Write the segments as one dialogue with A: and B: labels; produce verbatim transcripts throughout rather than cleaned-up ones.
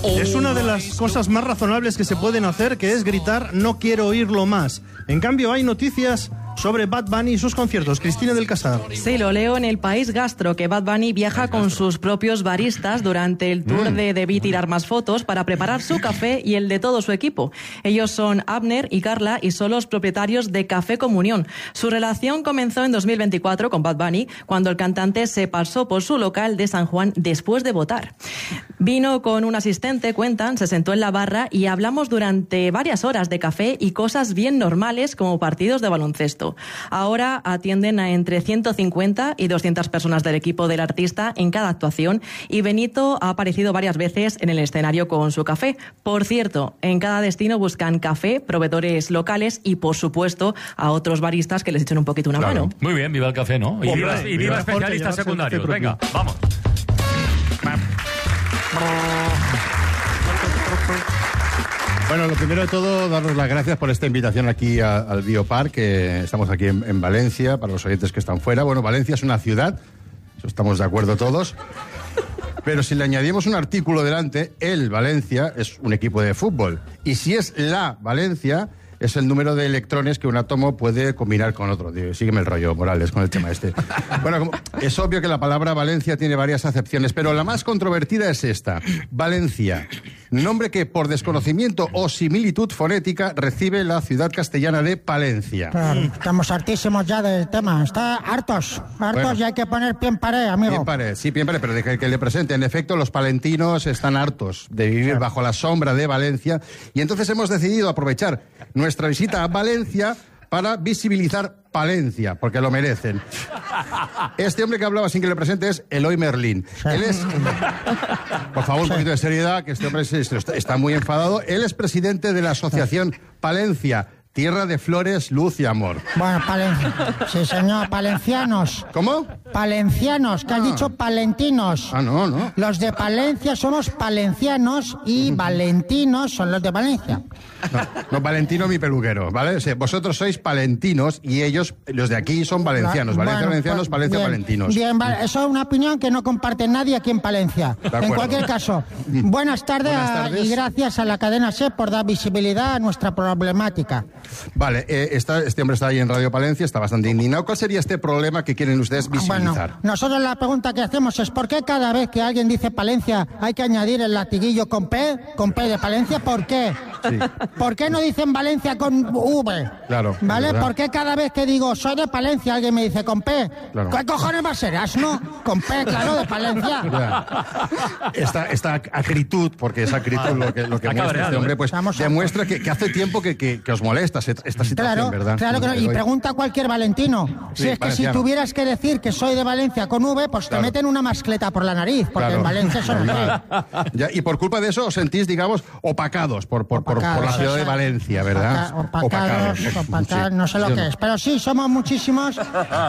A: Es una de las cosas más razonables que se pueden hacer, que es gritar no quiero oírlo más. En cambio, hay noticias sobre Bad Bunny y sus conciertos. Cristina del Casar.
B: Sí, lo leo en El País Gastro, que Bad Bunny viaja con sus propios baristas durante el tour mm. de Debí tirar más fotos para preparar su café y el de todo su equipo. Ellos son Abner y Carla y son los propietarios de Café Comunión. Su relación comenzó en dos mil veinticuatro con Bad Bunny, cuando el cantante se pasó por su local de San Juan después de votar. Vino con un asistente, cuentan, se sentó en la barra y hablamos durante varias horas de café y cosas bien normales como partidos de baloncesto. Ahora atienden a entre ciento cincuenta y doscientas personas del equipo del artista en cada actuación y Benito ha aparecido varias veces en el escenario con su café. Por cierto, en cada destino buscan café, proveedores locales y, por supuesto, a otros baristas que les echen un poquito una
C: claro.
B: mano.
C: Muy bien, viva el café, ¿no? Y viva, y viva especialistas secundarios. Venga, vamos.
D: Bueno, lo primero de todo, daros las gracias por esta invitación aquí a, al Biopark, que estamos aquí en, en Valencia, para los oyentes que están fuera. Bueno, Valencia es una ciudad, eso estamos de acuerdo todos, pero si le añadimos un artículo delante, el Valencia es un equipo de fútbol. Y si es la Valencia, es el número de electrones que un átomo puede combinar con otro. Digo, sígueme el rollo, Morales, con el tema este. Bueno, como, es obvio que la palabra Valencia tiene varias acepciones, pero la más controvertida es esta. Valencia, nombre que por desconocimiento o similitud fonética recibe la ciudad castellana de Palencia.
E: Claro, estamos hartísimos ya del tema. Está hartos, hartos bueno, y hay que poner pie en pared, amigo.
D: Pie en pared, sí, pie en pared, pero de que, que le presente. En efecto, los palentinos están hartos de vivir claro. bajo la sombra de Valencia y entonces hemos decidido aprovechar nuestra visita a Valencia para visibilizar Palencia, porque lo merecen. Este hombre que hablaba sin que le presente es Eloy Merlín. Sí. Él es... Por favor, un poquito de seriedad, que este hombre está muy enfadado. Él es presidente de la asociación Palencia, tierra de flores, luz y amor.
E: Bueno, Palencia. Sí, señor, palencianos.
D: ¿Cómo?
E: Palencianos, que ah. has dicho palentinos.
D: Ah, no, no.
E: Los de Palencia somos palencianos y valentinos son los de Valencia.
D: No, no, Valentino mi peluquero, ¿vale? O sea, vosotros sois palentinos y ellos, los de aquí, son valencianos. Valencia, bueno, valencianos, Palencia,
E: bien,
D: palentinos.
E: Bien, vale. Eso es una opinión que no comparte nadie aquí en Palencia. En cualquier caso, buenas tardes, buenas tardes. Y gracias a la cadena SER por dar visibilidad a nuestra problemática.
D: Vale, eh, está, este hombre está ahí en Radio Palencia, está bastante indignado. ¿Cuál sería este problema que quieren ustedes visibilizar?
E: Bueno, nosotros la pregunta que hacemos es ¿por qué cada vez que alguien dice Palencia hay que añadir el latiguillo con P, con P de Palencia? ¿Por qué? Sí. ¿Por qué no dicen Valencia con V?
D: Claro.
E: ¿Vale? ¿Por qué cada vez que digo soy de Palencia alguien me dice con P?
D: Claro.
E: ¿Qué cojones va a ser? ¿Asno? Con P, claro, de Palencia.
D: Claro. Esta, esta acritud, porque es acritud lo que, lo que muestra este hombre, pues Estamos demuestra que, que hace tiempo que, que, que os molesta esta situación,
E: claro,
D: ¿verdad?
E: Claro que no. Y pregunta a cualquier valentino.
D: Sí,
E: si es que
D: valenciano.
E: Si tuvieras que decir que soy de Valencia con V, pues claro. te meten una mascleta por la nariz, porque claro. en Valencia son
D: ya, y por culpa de eso os sentís, digamos, opacados por, por, opacados, por, por la ciudad de Valencia, ¿verdad?
E: Opa, opacados, opacados, opacados sí. no sé lo sí, que no. es. Pero sí, somos muchísimos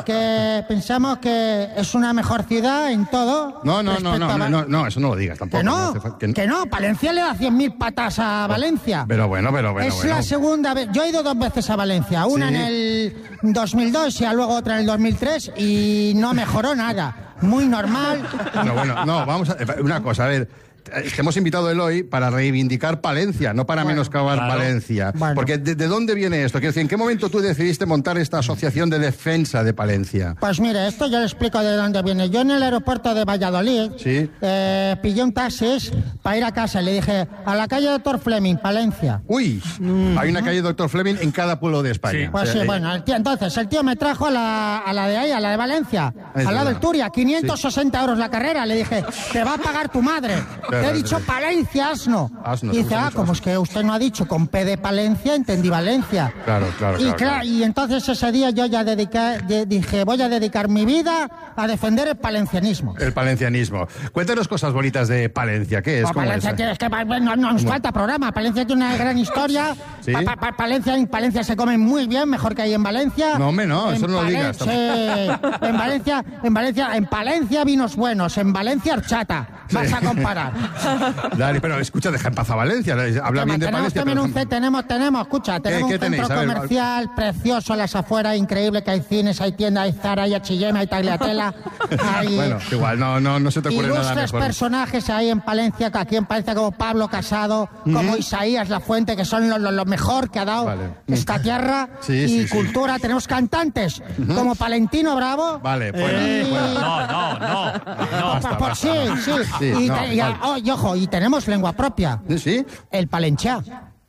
E: que pensamos que es una mejor ciudad en todo.
D: No, no, no, no, no, no, no, eso no lo digas tampoco.
E: Que no,
D: no
E: que, que no, Palencia le da cien mil patas a Valencia.
D: Pero bueno, pero bueno.
E: Es
D: bueno.
E: la segunda vez. Yo he ido dos veces a Valencia, una sí. en el dos mil dos y luego otra en el dos mil tres y no mejoró nada. Muy normal.
D: Pero bueno, no, vamos a... Una cosa, a ver... Es que hemos invitado a Eloy para reivindicar Palencia, no para bueno, menoscabar claro. Valencia. Bueno. Porque de, ¿de dónde viene esto? Quiero decir, ¿en qué momento tú decidiste montar esta asociación de defensa de Palencia?
E: Pues mire, esto yo le explico de dónde viene. Yo en el aeropuerto de Valladolid
D: ¿Sí?
E: eh, pillé un taxi para ir a casa y le dije, a la calle Doctor Fleming, Palencia.
D: Uy, mm. hay una calle Doctor Fleming en cada pueblo de España.
E: Sí. Pues sí, eh, bueno, el tío, entonces el tío me trajo a la, a la de ahí, a la de Valencia, al lado del Turia, quinientos sesenta sí. euros la carrera. Le dije, te va a pagar tu madre. Claro, te he dicho Palencia. Asno.
D: Asno.
E: Y dice, ah, como es que usted no ha dicho con P de Palencia, entendí Valencia.
D: Claro, claro,
E: y,
D: claro, claro.
E: Y entonces ese día yo ya dediqué, de, dije, voy a dedicar mi vida a defender el palencianismo.
D: El palencianismo. Cuéntanos cosas bonitas de Palencia. ¿Qué es?
E: Oh, Palencia, es? es que no, no nos ¿Cómo? falta programa. Palencia tiene una gran historia. ¿Sí? Pa, pa, Palencia, en Palencia se come muy bien, mejor que ahí en Valencia.
D: No, hombre, no,
E: en
D: eso no lo digas.
E: Sí. En Valencia, en Valencia, en Palencia vinos buenos, en Valencia horchata. Vas sí. a comparar.
D: Dani, pero escucha, deja en paz a Valencia. Habla bien de
E: tenemos
D: Valencia.
E: también
D: pero...
E: un C, tenemos, tenemos, escucha, tenemos
D: ¿Qué
E: un
D: tenéis?
E: centro
D: A ver,
E: comercial precioso a las afueras, increíble, que hay cines, hay tiendas, hay Zara, hay H y M, hay Tagliatella. Hay
D: Bueno, igual, no, no, no se te ocurre nada
E: ilustres
D: mejor.
E: personajes ahí en Palencia, aquí en Palencia, como Pablo Casado, como Isaías La Fuente, que son lo, lo, lo mejor que ha dado
D: Vale.
E: esta tierra
D: Sí,
E: y
D: sí, sí.
E: cultura. Tenemos cantantes como Palentino Bravo.
D: Vale, pues...
A: Eh,
E: y-
C: No, no, no. no.
D: Basta,
E: Pues
D: basta,
E: sí,
D: no.
E: sí.
D: Sí,
E: y,
D: no,
E: te- y-
D: vale.
E: oh, y ojo, y tenemos lengua propia.
D: ¿Sí?
E: El palenchá.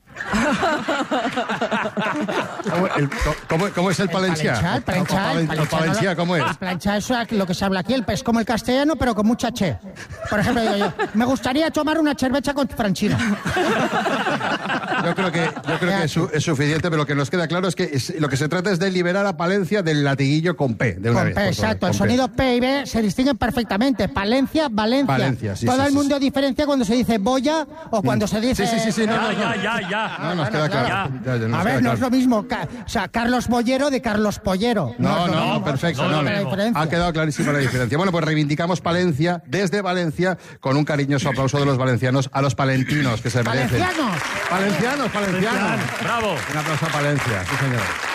D: ¿Cómo, el- cómo- cómo es el palenciá?
E: El palenchá, el
D: ¿El
E: palenchá,
D: palenciá
E: no lo-
D: cómo es?
E: El palenchá es lo que se habla aquí, el- es como el castellano, pero con mucha che. Por ejemplo, digo yo, me gustaría tomar una cerveza con Franchino.
D: Yo creo que, yo creo que es, su- es suficiente, pero lo que nos queda claro es que es- lo que se trata es de liberar a Palencia del latiguillo con P, de una
E: Con
D: vez.
E: P,
D: por favor,
E: exacto. El
D: con P.
E: sonido P y B se distinguen perfectamente. Palencia, Valencia.
D: Valencia, sí,
E: Todo
D: sí,
E: el
D: sí,
E: mundo
D: sí.
E: diferencia cuando se dice boya o cuando se dice...
D: Sí, sí, sí, sí, no,
C: Ya,
D: no, no.
C: ya, ya, ya.
D: No, nos
E: bueno,
D: queda claro.
C: claro.
D: Ya, ya, nos
E: A ver,
D: queda
E: no es
D: claro.
E: lo mismo. Ca- O sea, Carlos Bollero de Carlos Pollero.
D: No,
E: es lo
D: no,
E: mismo.
D: perfecto.
C: no
D: No,
C: es lo
E: La
C: mismo.
E: diferencia.
D: Ha quedado clarísima la diferencia. Bueno, pues reivindicamos Palencia desde Valencia con un cariñoso aplauso de los valencianos a los palentinos que se merecen.
E: ¡Valencianos!
D: Valencianos, valencianos.
C: Bravo.
D: Un aplauso a Palencia, sí señor.